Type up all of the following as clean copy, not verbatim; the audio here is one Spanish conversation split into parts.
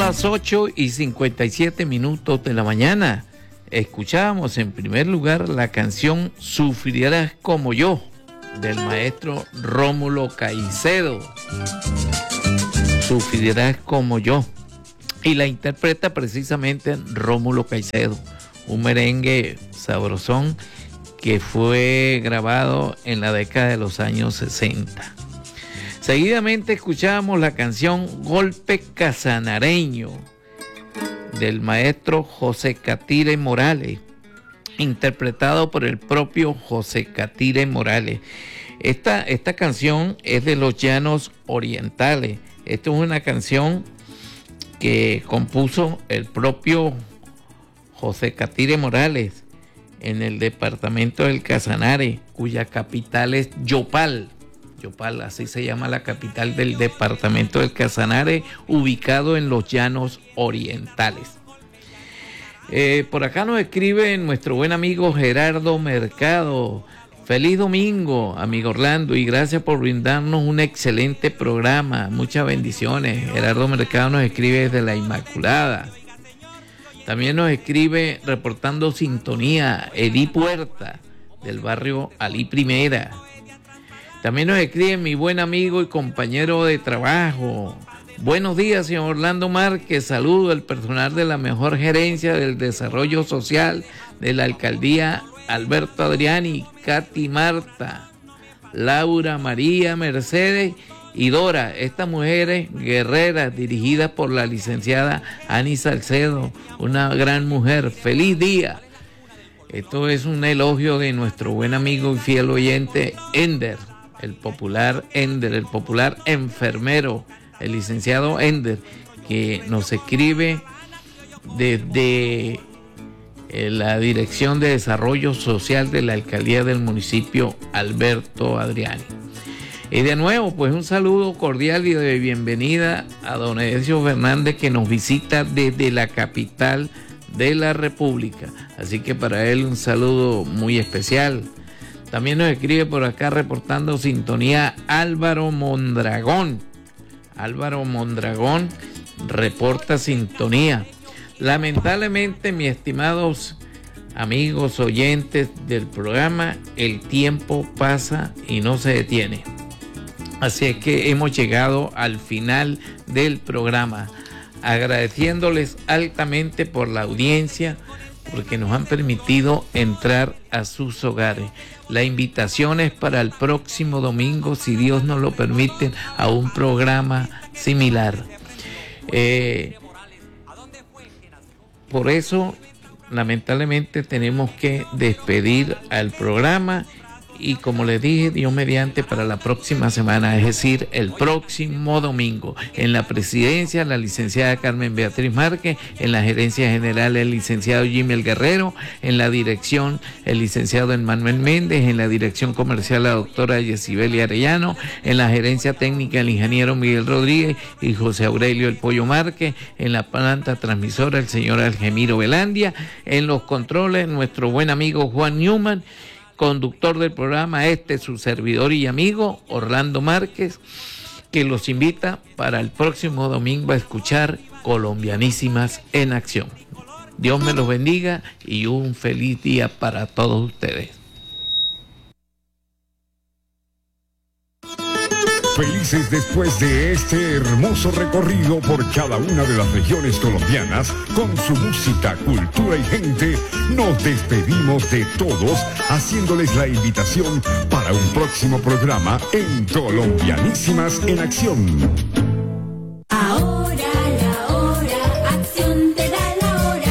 las 8:57 de la mañana. Escuchábamos en primer lugar la canción Sufrirás como yo, del maestro Rómulo Caicedo. Sufrirás como yo. Y la interpreta precisamente Rómulo Caicedo, un merengue sabrosón que fue grabado en la década de los años 60. Seguidamente escuchamos la canción Golpe Casanareño del maestro José Catire Morales, interpretado por el propio José Catire Morales. Esta canción es de los Llanos Orientales. Esta es una canción que compuso el propio José Catire Morales en el departamento del Casanare, cuya capital es Yopal. Yopal, así se llama la capital del departamento del Casanare, ubicado en los Llanos Orientales. Por acá nos escribe nuestro buen amigo Gerardo Mercado. Feliz domingo, amigo Orlando, y gracias por brindarnos un excelente programa. Muchas bendiciones. Gerardo Mercado nos escribe desde La Inmaculada. También nos escribe reportando sintonía Eli Puerta, del barrio Alí Primera. También nos escribe mi buen amigo y compañero de trabajo. Buenos días, señor Orlando Márquez. Saludo al personal de la mejor gerencia del desarrollo social de la alcaldía Alberto Adriani, Katy Marta, Laura María Mercedes y Dora. Estas mujeres guerreras dirigidas por la licenciada Ani Salcedo, una gran mujer. ¡Feliz día! Esto es un elogio de nuestro buen amigo y fiel oyente Ender. El popular Ender, el popular enfermero, el licenciado Ender, que nos escribe desde la Dirección de Desarrollo Social de la Alcaldía del municipio Alberto Adriani. Y de nuevo, pues un saludo cordial y de bienvenida a don Edesio Fernández, que nos visita desde la capital de la República. Así que para él un saludo muy especial. También nos escribe por acá reportando sintonía Álvaro Mondragón. Álvaro Mondragón reporta sintonía. Lamentablemente, mis estimados amigos oyentes del programa, el tiempo pasa y no se detiene. Así es que hemos llegado al final del programa, agradeciéndoles altamente por la audiencia, porque nos han permitido entrar a sus hogares. La invitación es para el próximo domingo, si Dios nos lo permite, a un programa similar. Por eso, lamentablemente, tenemos que despedir al programa. Y como les dije, Dios mediante, para la próxima semana, es decir, el próximo domingo, en la presidencia, la licenciada Carmen Beatriz Márquez, en la gerencia general, el licenciado Jimmy El Guerrero, en la dirección, el licenciado Emmanuel Méndez, en la dirección comercial, la doctora Yesibeli Arellano, en la gerencia técnica, el ingeniero Miguel Rodríguez y José Aurelio El Pollo Márquez, en la planta transmisora, el señor Algemiro Velandia, en los controles, nuestro buen amigo Juan Newman, conductor del programa, su servidor y amigo Orlando Márquez, que los invita para el próximo domingo a escuchar Colombianísimas en Acción. Dios me los bendiga y un feliz día para todos ustedes. Felices después de este hermoso recorrido por cada una de las regiones colombianas, con su música, cultura y gente, nos despedimos de todos, haciéndoles la invitación para un próximo programa en Colombianísimas en Acción. Ahora la hora, acción te da la hora.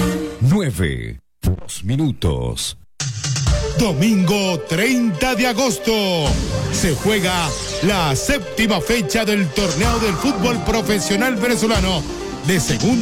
9:02. Domingo 30 de agosto se juega la 7ª fecha del torneo del fútbol profesional venezolano de segunda